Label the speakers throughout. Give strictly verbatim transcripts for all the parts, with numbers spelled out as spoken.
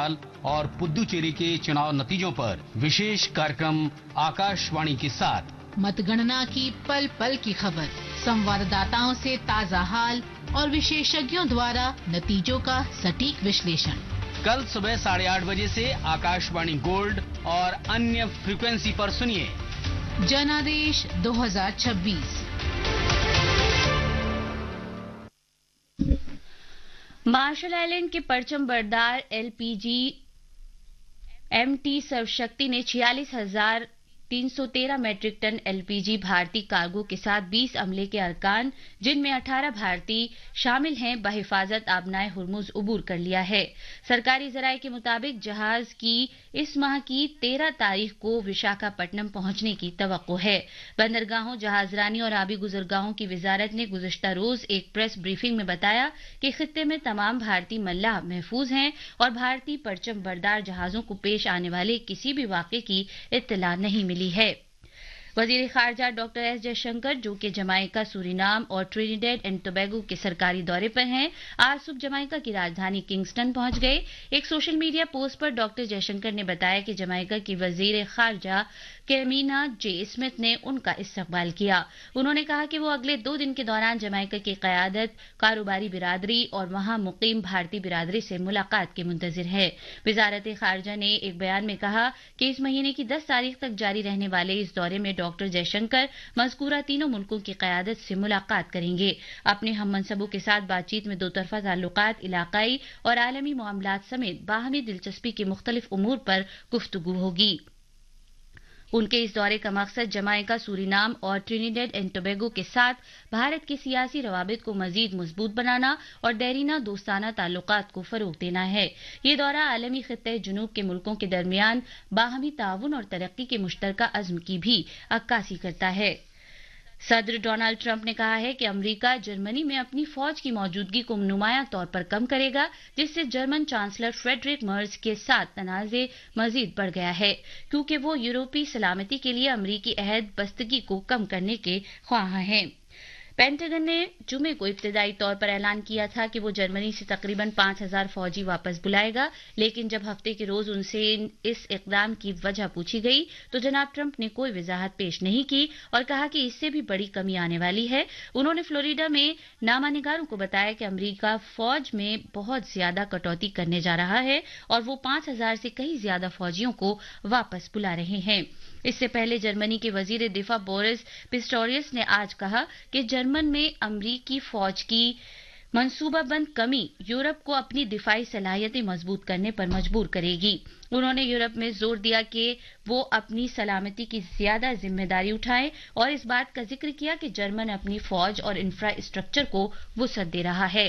Speaker 1: बंगाल और पुदुचेरी के चुनाव नतीजों पर विशेष कार्यक्रम आकाशवाणी के साथ।
Speaker 2: मतगणना की पल पल की खबर, संवाददाताओं से ताजा हाल और विशेषज्ञों द्वारा नतीजों का सटीक विश्लेषण।
Speaker 1: कल सुबह साढ़े आठ बजे से आकाशवाणी गोल्ड और अन्य फ्रीक्वेंसी पर सुनिए
Speaker 2: जनादेश दो हज़ार छब्बीस।
Speaker 3: मार्शल आइलैंड के परचम बरदार एलपीजी एमटी सर्वशक्ति ने छियालीस हजार तीन सौ तेरह मैट्रिक टन एलपीजी भारतीय कार्गो के साथ बीस अमले के अरकान, जिनमें अठारह भारतीय शामिल हैं, बहिफाजत आबनाए हुर्मुज उबूर कर लिया है। सरकारी जराये के मुताबिक जहाज की इस माह की तेरह तारीख को विशाखापट्टनम पहुंचने की तवक्को है। बंदरगाहों, जहाजरानी और आबी गुजरगाहों की वजारत ने गुज़िश्ता रोज एक प्रेस ब्रीफिंग में बताया कि खित्ते में तमाम भारतीय मल्लाह महफूज हैं और भारतीय परचम बरदार जहाजों को पेश आने वाले किसी भी वाक़े की इत्तला नहीं मिली है। वजीर खारजा डॉक्टर एस जयशंकर, जो कि जमाइका, सूरीनाम और ट्रिनिडेड एंड टोबैगो के सरकारी दौरे पर हैं, आज सुबह जमाइका की राजधानी किंगस्टन पहुंच गए। एक सोशल मीडिया पोस्ट पर डॉक्टर जयशंकर ने बताया कि जमाइका की वजीर खारजा कैमिना जे स्मिथ ने उनका इस्तकबाल किया। उन्होंने कहा कि वो अगले दो दिन के दौरान जमाइका की क़यादत, कारोबारी बिरादरी और वहां मुकीम भारतीय बिरादरी से मुलाकात के मुंतजिर है। वजारत खारजा ने एक बयान में कहा कि इस महीने की दस तारीख तक जारी रहने वाले इस दौरे में डॉक्टर जयशंकर मज़कूरा तीनों मुल्कों की क़यादत से मुलाकात करेंगे। अपने हम मनसबों के साथ बातचीत में दोतरफा ताल्लुकात, इलाकाई और आलमी मामलात समेत बाहमी दिलचस्पी के मुख्तलिफ उमूर पर गुफ्तगू होगी। उनके इस दौरे का मकसद जमाइका, सूरीनाम और ट्रिनिडेड एंड टोबैगो के साथ भारत के सियासी रवाबित को मजीद मजबूत बनाना और देरीना दोस्ताना ताल्लुकात को फरोग देना है। ये दौरा आलमी खित्ते जुनूब के मुल्कों के दरमियान बाहमी ताउन और तरक्की के मुश्तरका अज़्म की भी अक्कासी करता है। सदर डोनाल्ड ट्रंप ने कहा है कि अमेरिका जर्मनी में अपनी फौज की मौजूदगी को नुमायां तौर पर कम करेगा, जिससे जर्मन चांसलर फ्रेडरिक मर्ज के साथ तनाज़े मजीद बढ़ गया है, क्योंकि वो यूरोपीय सलामती के लिए अमेरिकी अहद बस्तगी को कम करने के ख्वाह हैं। पेंटागन ने जुमे को इब्तदाई तौर पर ऐलान किया था कि वो जर्मनी से तकरीबन पांच हजार फौजी वापस बुलाएगा, लेकिन जब हफ्ते के रोज उनसे इस इकदाम की वजह पूछी गई तो जनाब ट्रंप ने कोई वजाहत पेश नहीं की और कहा कि इससे भी बड़ी कमी आने वाली है। उन्होंने फ्लोरिडा में नामानिगारों को बताया कि अमेरिका फौज में बहुत ज्यादा कटौती करने जा रहा है और वो पांच हजार से कहीं ज्यादा फौजियों को वापस बुला रहे हैं। इससे पहले जर्मनी के वजीर दिफा बोरिस पिस्टोरियस ने आज कहा कि जर्मन में अमरीकी फौज की मंसूबाबंद कमी यूरोप को अपनी दिफाई सलाहियतें मजबूत करने पर मजबूर करेगी। उन्होंने यूरोप में जोर दिया कि वो अपनी सलामती की ज्यादा जिम्मेदारी उठाए और इस बात का जिक्र किया कि जर्मन अपनी फौज और इंफ्रास्ट्रक्चर को वुसअत दे रहा है।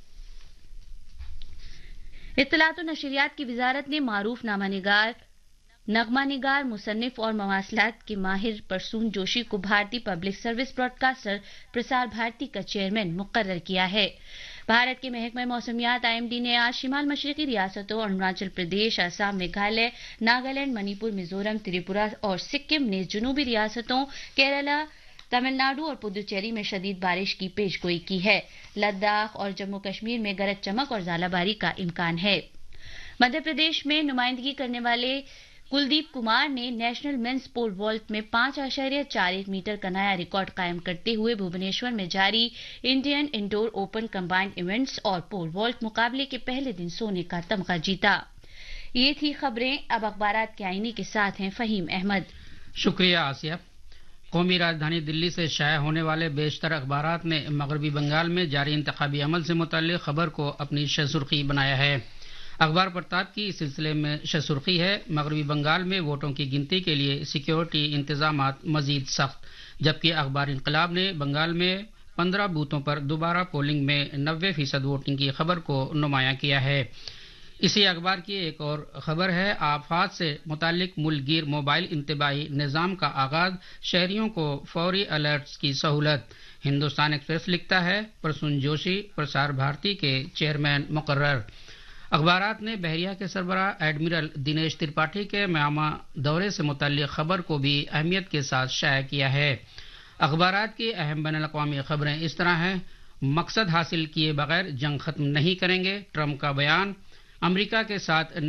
Speaker 3: इत्तलात और नशरियात की वजारत ने मारूफ नामानिगार, नगमा निगार, मुसन्निफ और मवासलात के माहिर परसून जोशी को भारतीय public service broadcaster Prasar Bharati का चेयरमैन मुकर्रर किया है। भारत के महकमा मौसमियात आईएमडी ने आज शिमाल मशरकी रियासतों अरुणाचल प्रदेश, असम, मेघालय, नागालैंड, मणिपुर, मिजोरम, त्रिपुरा और सिक्किम ने जनूबी रियासतों केरला, तमिलनाडु और पुदुचेरी में शदीद बारिश की पेशगोई की है। लद्दाख और जम्मू कश्मीर में गरज चमक और ज़ालाबारी का इम्कान है। मध्य प्रदेश में नुमाइंदगी करने वाले कुलदीप कुमार ने नेशनल मेंस पोल वॉल्ट में पांच आशार्य चार एक मीटर का नया रिकॉर्ड कायम करते हुए भुवनेश्वर में जारी Indian indoor open combined events और पोल वॉल्ट मुकाबले के पहले दिन सोने का तमगा जीता। ये थी खबरें। अब अखबारात के आईने के साथ हैं फहीम अहमद।
Speaker 4: शुक्रिया आसिया। कौमी राजधानी दिल्ली से शाया होने वाले बेशतर अखबारात ने मगरबी बंगाल में जारी इंतखाबी अमल से मुतल्लिक खबर को अपनी शहसुर्खी बनाया है। अखबार प्रताप की इस सिलसिले में शहसुर्खी है, मगरबी बंगाल में वोटों की गिनती के लिए सिक्योरिटी इंतजामात मजीद सख्त। जबकि अखबार इंकलाब ने बंगाल में पंद्रह बूथों पर दोबारा पोलिंग में नब्बे फीसद वोटिंग की खबर को नुमाया किया है। इसी अखबार की एक और खबर है, आफात से मुतालिक मुल्कगीर मोबाइल इंतबाही निज़ाम का आगाज, शहरियों को फौरी अलर्ट्स की सहूलत। हिंदुस्तान एक्सप्रेस लिखता है, प्रसून जोशी प्रसार भारती के चेयरमैन मुकर्रर। अखबारात ने बहरिया के सरबराह एडमिरल दिनेश त्रिपाठी के म्यांमार दौरे से मुतल्लिक खबर को भी अहमियत के साथ शाया किया है। अखबारात की अहम बैनुल-अक़वामी खबरें इस तरह हैं, मकसद हासिल किए बगैर जंग खत्म नहीं करेंगे, ट्रंप का बयान। अमेरिका के साथ